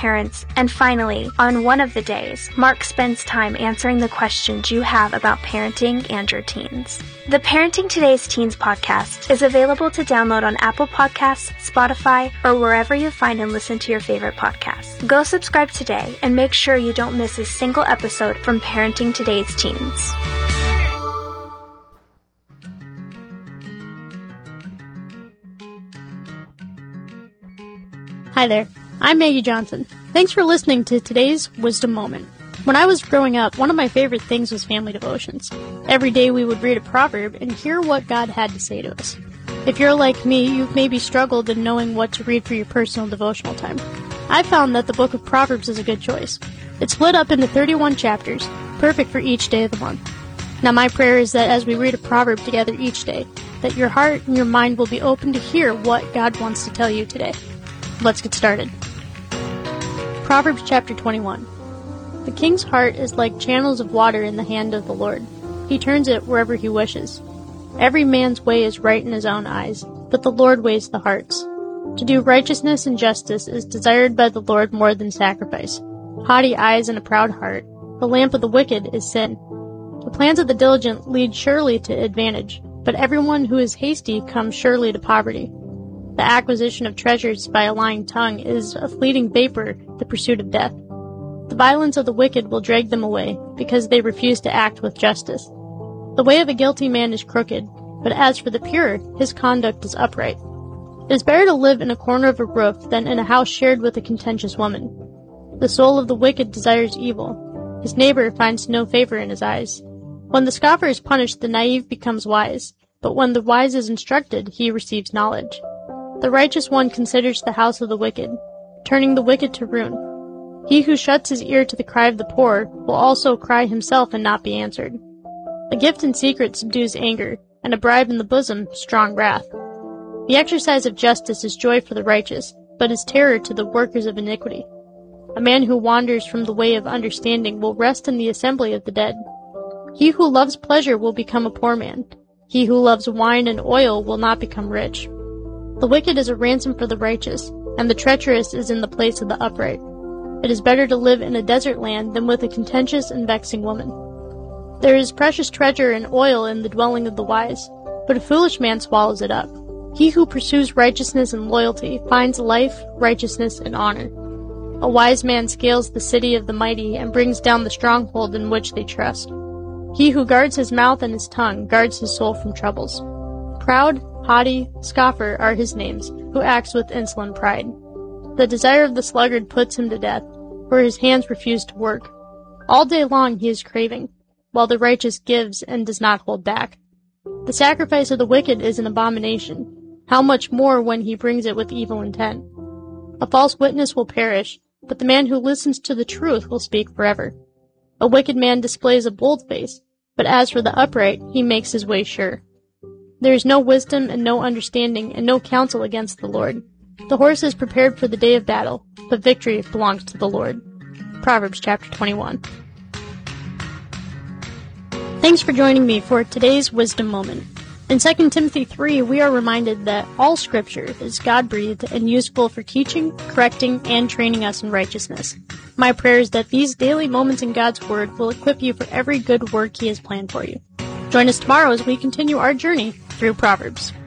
parents, and finally, on one of the days, Mark spends time answering the questions you have about parenting and your teens. The Parenting Today's Teens podcast is available to download on Apple Podcasts, Spotify, or wherever you find and listen to your favorite podcasts. Go subscribe today and make sure you don't miss a single episode from Parenting Today's Teens. Hi there, I'm Maggie Johnson. Thanks for listening to today's Wisdom Moment. When I was growing up, one of my favorite things was family devotions. Every day we would read a proverb and hear what God had to say to us. If you're like me, you've maybe struggled in knowing what to read for your personal devotional time. I found that the book of Proverbs is a good choice. It's split up into 31 chapters, perfect for each day of the month. Now my prayer is that as we read a proverb together each day, that your heart and your mind will be open to hear what God wants to tell you today. Let's get started. Proverbs chapter 21. The king's heart is like channels of water in the hand of the Lord. He turns it wherever he wishes. Every man's way is right in his own eyes, but the Lord weighs the hearts. To do righteousness and justice is desired by the Lord more than sacrifice. Haughty eyes and a proud heart. The lamp of the wicked is sin. The plans of the diligent lead surely to advantage, but everyone who is hasty comes surely to poverty. The acquisition of treasures by a lying tongue is a fleeting vapor, the pursuit of death. The violence of the wicked will drag them away, because they refuse to act with justice. The way of a guilty man is crooked, but as for the pure, his conduct is upright. It is better to live in a corner of a roof than in a house shared with a contentious woman. The soul of the wicked desires evil. His neighbor finds no favor in his eyes. When the scoffer is punished, the naive becomes wise, but when the wise is instructed, he receives knowledge. The righteous one considers the house of the wicked, turning the wicked to ruin. He who shuts his ear to the cry of the poor will also cry himself and not be answered. A gift in secret subdues anger, and a bribe in the bosom strong wrath. The exercise of justice is joy for the righteous, but is terror to the workers of iniquity. A man who wanders from the way of understanding will rest in the assembly of the dead. He who loves pleasure will become a poor man. He who loves wine and oil will not become rich. The wicked is a ransom for the righteous, and the treacherous is in the place of the upright. It is better to live in a desert land than with a contentious and vexing woman. There is precious treasure and oil in the dwelling of the wise, but a foolish man swallows it up. He who pursues righteousness and loyalty finds life, righteousness, and honor. A wise man scales the city of the mighty and brings down the stronghold in which they trust. He who guards his mouth and his tongue guards his soul from troubles. Proud, haughty, scoffer are his names, who acts with insolent pride. The desire of the sluggard puts him to death, for his hands refuse to work. All day long he is craving, while the righteous gives and does not hold back. The sacrifice of the wicked is an abomination. How much more when he brings it with evil intent? A false witness will perish, but the man who listens to the truth will speak forever. A wicked man displays a bold face, but as for the upright, he makes his way sure. There is no wisdom and no understanding and no counsel against the Lord. The horse is prepared for the day of battle, but victory belongs to the Lord. Proverbs chapter 21. Thanks for joining me for today's Wisdom Moment. In 2 Timothy 3, we are reminded that all Scripture is God-breathed and useful for teaching, correcting, and training us in righteousness. My prayer is that these daily moments in God's Word will equip you for every good work He has planned for you. Join us tomorrow as we continue our journey through Proverbs.